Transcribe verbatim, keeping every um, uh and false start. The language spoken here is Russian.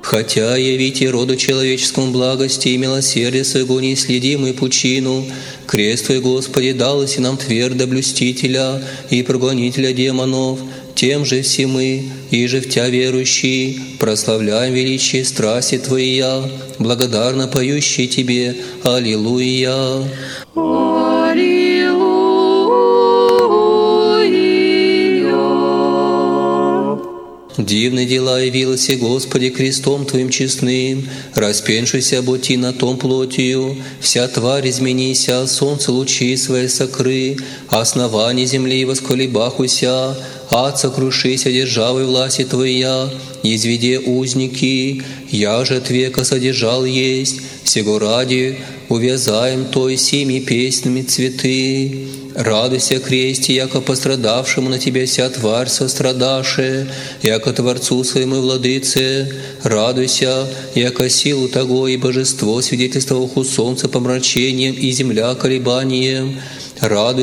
Хотя явите роду человеческому благости и милосердие своего неисследимую пучину, крест Твой, Господи, далось и нам твердо блюстителя и прогонителя демонов, тем же все мы, и же в Тя верующие, прославляем величие страсти Твоя, благодарно поющие Тебе Аллилуйя. Дивны дела явилось, Господи, крестом Твоим честным, распеншийся боти на том плотью, вся тварь изменися, солнце лучи свои сокры, основание земли восколебахуся, ад сокрушися державой власти Твоя, изведе узники, я же от века содержал есть, всего ради увязаем Той сими песнями цветы. Радуйся, кресте, яко пострадавшему на Тебя вся тварь сострадаше, яко Творцу своему и Владыце. Радуйся, яко силу того и божество свидетельствовал у солнца помрачением и земля колебанием. Радуйся,